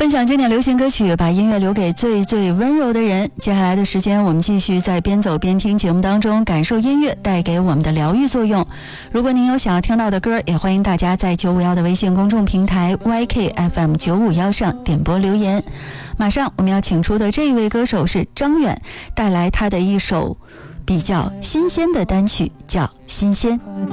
分享经典流行歌曲，把音乐留给最最温柔的人。接下来的时间，我们继续在边走边听节目当中感受音乐带给我们的疗愈作用。如果您有想要听到的歌，也欢迎大家在951的微信公众平台 YKFM951 上点播留言。马上我们要请出的这一位歌手是张远，带来他的一首比较新鲜的单曲，叫《新鲜》。